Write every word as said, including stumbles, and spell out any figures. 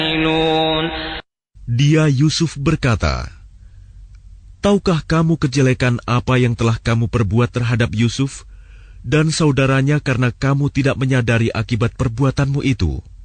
Dia Yusuf berkata, "Tahukah kamu kejelekan apa yang telah kamu perbuat terhadap Yusuf dan saudaranya karena kamu tidak menyadari akibat perbuatanmu itu?